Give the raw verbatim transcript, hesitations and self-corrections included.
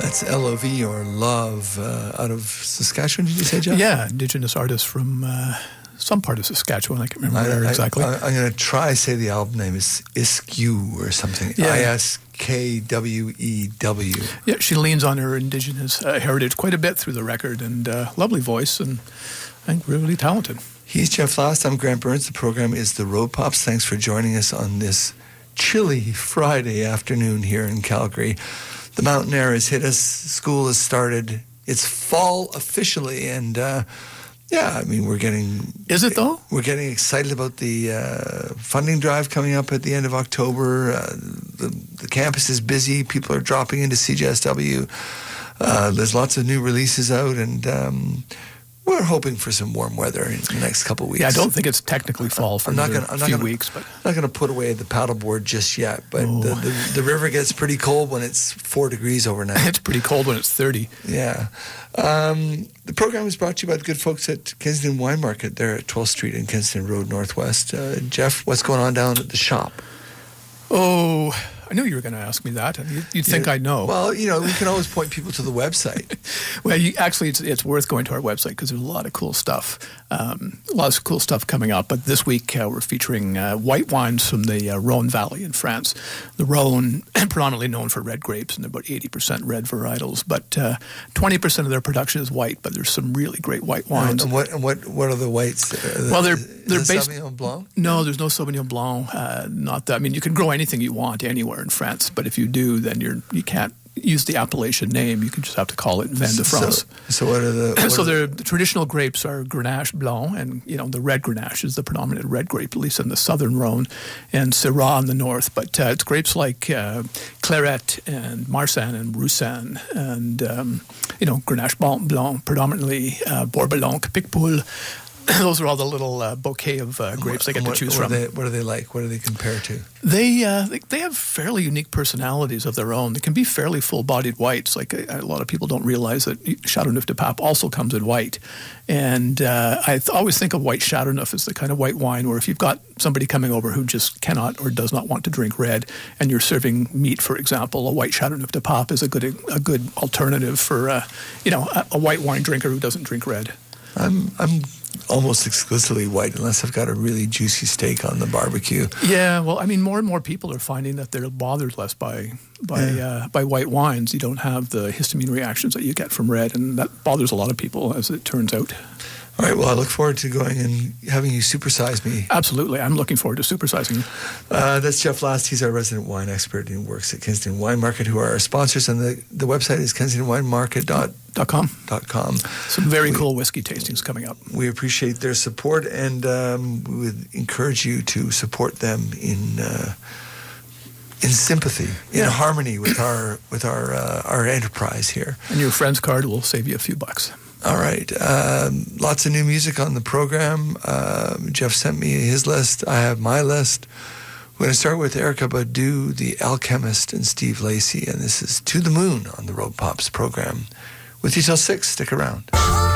That's L O V, or Love, uh, out of Saskatchewan, did you say, Jeff? Yeah, Indigenous artist from uh, some part of Saskatchewan. I can't remember I, where I, exactly. I, I'm going to try say the album name is Iskwew or something. Yeah. I S K W E W. Yeah, she leans on her Indigenous uh, heritage quite a bit through the record, and uh, lovely voice, and I think really talented. He's Jeff Last. I'm Grant Burns. The program is The Road Pops. Thanks for joining us on this chilly Friday afternoon here in Calgary. The mountain air has hit us. School has started. It's fall officially, and uh, yeah, I mean, we're getting... Is it, though? We're getting excited about the uh, funding drive coming up at the end of October. Uh, the, the campus is busy. People are dropping into C J S W. Uh, there's lots of new releases out, and um, we're hoping for some warm weather in the next couple of weeks. Yeah, I don't think it's technically fall for I'm not another gonna, I'm not few gonna, weeks, but I'm not going to put away the paddleboard just yet. But oh. the, the, the river gets pretty cold when it's four degrees overnight. It's pretty cold when it's thirty. Yeah. Um, the program is brought to you by the good folks at Kensington Wine Market. They're at twelfth Street and Kensington Road Northwest. Uh, Jeff, what's going on down at the shop? Oh, I knew you were going to ask me that. You'd, you'd think Yeah. I'd know. Well, you know, we can always point people to the website. Well, you, actually, it's it's worth going to our website because there's a lot of cool stuff. Um, a lot of cool stuff coming up. But this week uh, we're featuring uh, white wines from the uh, Rhone Valley in France. The Rhone, predominantly known for red grapes, and they're about eighty percent red varietals. But uh, twenty percent of their production is white. But there's some really great white wines. And what and what what are the whites? Uh, Well, they're is they're it based. Sauvignon Blanc? No, there's no Sauvignon Blanc. Uh, not that. I mean, you can grow anything you want anywhere in France, but if you do, then you're you can't use the appellation name. You can just have to call it Vin de France. So, so what are the? What so are the, the traditional grapes are Grenache Blanc, and you know the red Grenache is the predominant red grape, at least in the southern Rhone, and Syrah in the north. But uh, it's grapes like uh, Claret and Marsanne and Roussanne, and um, you know Grenache Blanc, Blanc predominantly uh, Bourboulon, Picpoul. Those are all the little uh, bouquet of uh, grapes they get what, to choose what from. Are they, what are they like? What do they compare to? They, uh, they they have fairly unique personalities of their own. They can be fairly full-bodied whites. Like a, a lot of people don't realize that Chateauneuf du Pape also comes in white. And uh, I th- always think of white Chateauneuf as the kind of white wine where if you've got somebody coming over who just cannot or does not want to drink red, and you're serving meat, for example, a white Chateauneuf du Pape is a good a good alternative for uh, you know a, a white wine drinker who doesn't drink red. I'm I'm almost exclusively white unless I've got a really juicy steak on the barbecue. Yeah, well, I mean, more and more people are finding that they're bothered less by by Yeah. uh, by white wines. You don't have the histamine reactions that you get from red, and that bothers a lot of people, as it turns out. All right, well, I look forward to going and having you supersize me. Absolutely, I'm looking forward to supersizing you. Uh, that's Jeff Last. He's our resident wine expert and works at Kensington Wine Market, who are our sponsors. And the, the website is kensington wine market dot com. Dot com. Some very we, cool whiskey tastings coming up. We appreciate their support, and um, we would encourage you to support them in uh, in sympathy, in yeah. harmony with our with our uh, our enterprise here. And your friend's card will save you a few bucks. All right. Um, lots of new music on the program. Uh, Jeff sent me his list. I have my list. We're going to start with Erykah Badu, The Alchemist, and Steve Lacy. And this is To the Moon on the Road Pops program. With you till six. Stick around.